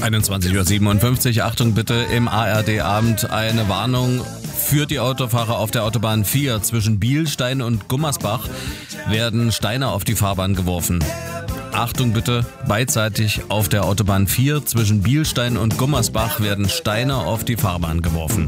21:57 Uhr. Achtung bitte, im ARD-Abend eine Warnung für die Autofahrer auf der Autobahn 4. Zwischen Bielstein und Gummersbach werden Steine auf die Fahrbahn geworfen. Achtung bitte, beidseitig auf der Autobahn 4 zwischen Bielstein und Gummersbach werden Steine auf die Fahrbahn geworfen.